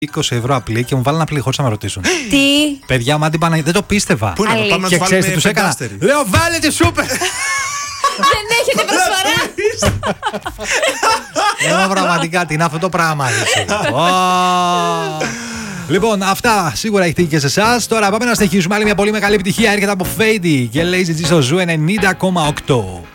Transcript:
20 ευρώ απλή και μου βάλανε απλή χωρίς να με ρωτήσουν. Τι? Παιδιά, μα την Παναγία, δεν το πίστευα. Πού να το πάμε να Και τους ξέρετε, βάλουμε τους έκανα. πεντάστερη. Λέω, βάλε τη σούπερ! Δεν έχετε προσφορά. Πραγματικά, τι είναι αυτό το πράγμα. Λοιπόν, αυτά σίγουρα έχει τύχει και σε εσάς. Τώρα πάμε να συνεχίσουμε. Άλλη μια πολύ μεγάλη επιτυχία έρχεται από Fady και Lazy G στο Ζου 90,8.